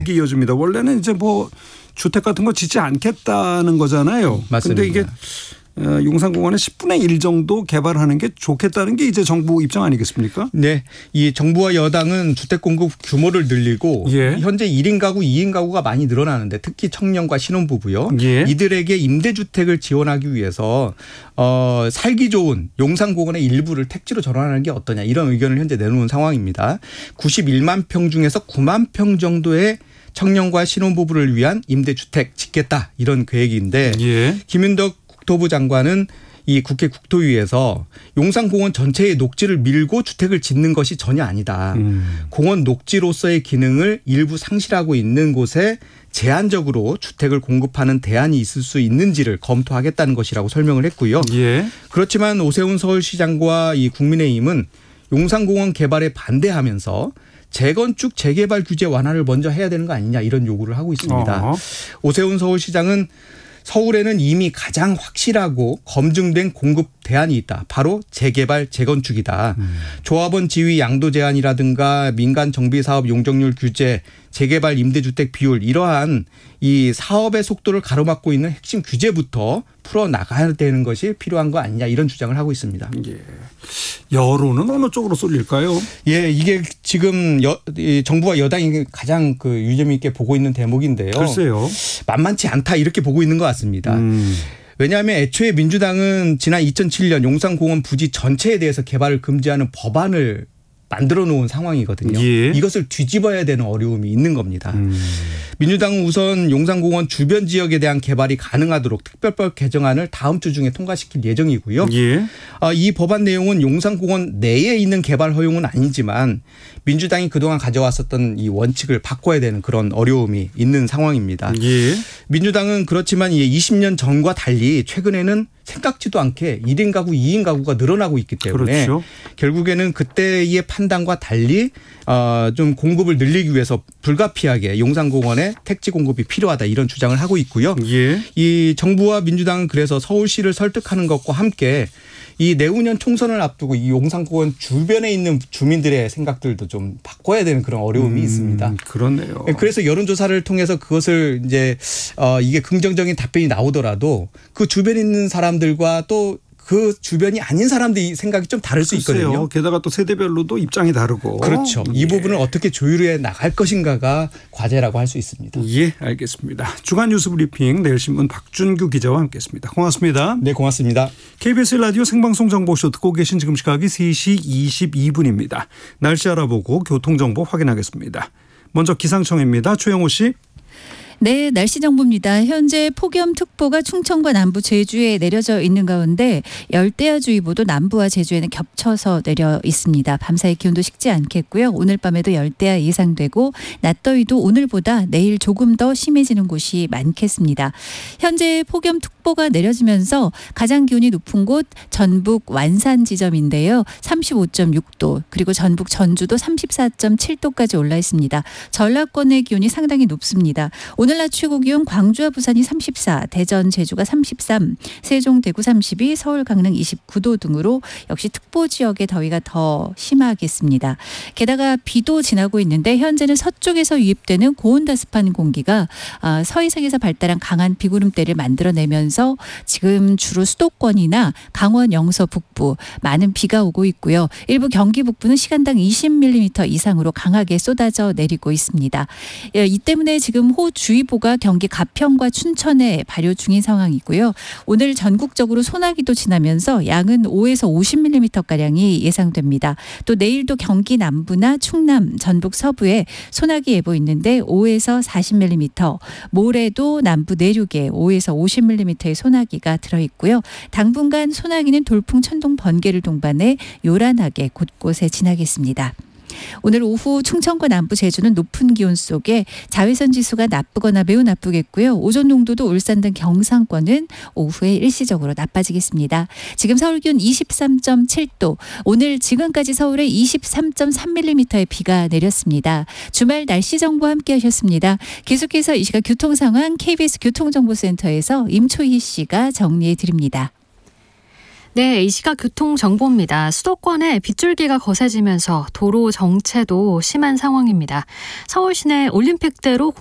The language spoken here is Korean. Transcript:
이어집니다. 원래는 이제 뭐 주택 같은 거 짓지 않겠다는 거잖아요. 맞습니다. 그런데 이게 용산공원에 10분의 1 정도 개발하는 게 좋겠다는 게 이제 정부 입장 아니겠습니까? 네. 이 정부와 여당은 주택 공급 규모를 늘리고 현재 1인 가구, 2인 가구가 많이 늘어나는데 특히 청년과 신혼부부요. 이들에게 임대주택을 지원하기 위해서 살기 좋은 용산공원의 일부를 택지로 전환하는 게 어떠냐 이런 의견을 현재 내놓은 상황입니다. 91만 평 중에서 9만 평 정도의 청년과 신혼부부를 위한 임대주택 짓겠다 이런 계획인데 김윤덕 국토부 장관은 이 국회 국토위에서 용산공원 전체의 녹지를 밀고 주택을 짓는 것이 전혀 아니다. 공원 녹지로서의 기능을 일부 상실하고 있는 곳에 제한적으로 주택을 공급하는 대안이 있을 수 있는지를 검토하겠다는 것이라고 설명을 했고요. 그렇지만 오세훈 서울시장과 이 국민의힘은 용산공원 개발에 반대하면서 재건축 재개발 규제 완화를 먼저 해야 되는 거 아니냐 이런 요구를 하고 있습니다. 오세훈 서울시장은 서울에는 이미 가장 확실하고 검증된 공급 대안이 있다. 바로 재개발 재건축이다. 조합원 지위 양도 제한이라든가 민간 정비 사업 용적률 규제, 재개발 임대주택 비율 이러한 이 사업의 속도를 가로막고 있는 핵심 규제부터 풀어나가야 되는 것이 필요한 거 아니냐 이런 주장을 하고 있습니다. 여론은 어느 쪽으로 쏠릴까요? 이게 지금 정부와 여당이 가장 그 유념 있게 보고 있는 대목인데요. 글쎄요. 만만치 않다 이렇게 보고 있는 것 같습니다. 왜냐하면 애초에 민주당은 지난 2007년 용산공원 부지 전체에 대해서 개발을 금지하는 법안을 만들어 놓은 상황이거든요. 이것을 뒤집어야 되는 어려움이 있는 겁니다. 민주당은 우선 용산공원 주변 지역에 대한 개발이 가능하도록 특별법 개정안을 다음 주 중에 통과시킬 예정이고요. 이 법안 내용은 용산공원 내에 있는 개발 허용은 아니지만 민주당이 그동안 가져왔었던 이 원칙을 바꿔야 되는 그런 어려움이 있는 상황입니다. 민주당은 그렇지만 20년 전과 달리 최근에는 생각지도 않게 1인 가구, 2인 가구가 늘어나고 있기 때문에 결국에는 그때의 판단과 달리 좀 공급을 늘리기 위해서 불가피하게 용산공원에 택지 공급이 필요하다 이런 주장을 하고 있고요. 이 정부와 민주당은 그래서 서울시를 설득하는 것과 함께 이 내후년 총선을 앞두고 이 용산공원 주변에 있는 주민들의 생각들도 좀 바꿔야 되는 그런 어려움이 있습니다. 그렇네요. 그래서 여론조사를 통해서 그것을 이제 이게 긍정적인 답변이 나오더라도 그 주변에 있는 사람들과 또 그 주변이 아닌 사람들이 생각이 좀 다를 수 있거든요. 게다가 또 세대별로도 입장이 다르고. 그렇죠. 이 부분을 어떻게 조율해 나갈 것인가가 과제라고 할 수 있습니다. 알겠습니다. 주간 뉴스 브리핑 내일신문 박준규 기자와 함께했습니다. 고맙습니다. 네, 고맙습니다. KBS 라디오 생방송 정보쇼 듣고 계신 지금 시각이 3시 22분입니다. 날씨 알아보고 교통정보 확인하겠습니다. 먼저 기상청입니다. 최영호 씨. 네, 날씨 정보입니다. 현재 폭염특보가 충청과 남부 제주에 내려져 있는 가운데 열대야주의보도 남부와 제주에는 겹쳐서 내려 있습니다. 밤사이 기온도 식지 않겠고요. 오늘 밤에도 열대야 예상되고 낮더위도 오늘보다 내일 조금 더 심해지는 곳이 많겠습니다. 현재 폭염특보가 내려지면서 가장 기온이 높은 곳 전북 완산 지점인데요. 35.6도 그리고 전북 전주도 34.7도까지 올라 있습니다. 전라권의 기온이 상당히 높습니다. 오늘 낮 최고 기온 광주와 부산이 34, 대전, 제주가 33, 세종, 대구 32, 서울, 강릉 29도 등으로 역시 특보 지역의 더위가 더 심하겠습니다. 게다가 비도 지나고 있는데 현재는 서쪽에서 유입되는 고온다습한 공기가 서해상에서 발달한 강한 비구름대를 만들어내면서 지금 주로 수도권이나 강원 영서 북부 많은 비가 오고 있고요. 일부 경기 북부는 시간당 20mm 이상으로 강하게 쏟아져 내리고 있습니다. 이 때문에 지금 호우주의보가 경기 가평과 춘천에 발효 중인 상황이고요. 오늘 전국적으로 소나기도 지나면서 양은 5에서 50mm가량이 예상됩니다. 또 내일도 경기 남부나 충남, 전북 서부에 소나기 예보 있는데 5에서 40mm, 모레도 남부 내륙에 5에서 50mm의 소나기가 들어있고요. 당분간 소나기는 돌풍, 천둥, 번개를 동반해 요란하게 곳곳에 지나겠습니다. 오늘 오후 충청과 남부 제주는 높은 기온 속에 자외선 지수가 나쁘거나 매우 나쁘겠고요. 오존 농도도 울산 등 경상권은 오후에 일시적으로 나빠지겠습니다. 지금 서울 기온 23.7도, 오늘 지금까지 서울에 23.3mm의 비가 내렸습니다. 주말 날씨 정보 함께 하셨습니다. 계속해서 이 시각 교통 상황 KBS 교통정보센터에서 임초희 씨가 정리해 드립니다. 네, 이 시각 교통정보입니다. 수도권에 빗줄기가 거세지면서 도로 정체도 심한 상황입니다. 서울 시내 올림픽대로